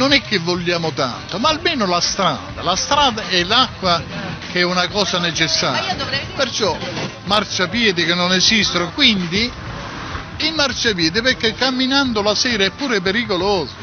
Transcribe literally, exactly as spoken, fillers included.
non è che vogliamo tanto, ma almeno la strada, la strada e l'acqua che è una cosa necessaria. Perciò marciapiedi che non esistono, quindi i marciapiedi perché camminando la sera è pure pericoloso.